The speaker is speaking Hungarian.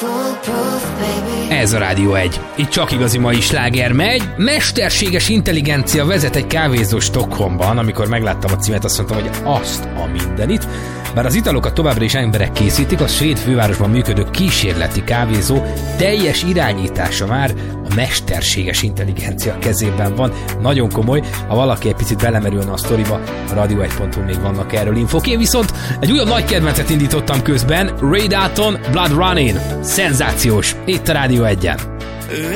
Ez a Rádió 1. Itt csak igazi mai sláger megy. Mesterséges intelligencia vezet egy kávézó Stockholmban. Amikor megláttam a címet, azt mondtam, hogy azt a mindenit. Bár az italokat továbbra is emberek készítik, a svéd fővárosban működő kísérleti kávézó teljes irányítása már a mesterséges intelligencia kezében van. Nagyon komoly, ha valaki egy picit belemerülne a sztoriba, a radio1.hu még vannak erről infók. Én viszont egy újabb nagy kedvencet indítottam közben, Ray Dalton, Blood Running. Szenzációs, itt a Rádió 1-en.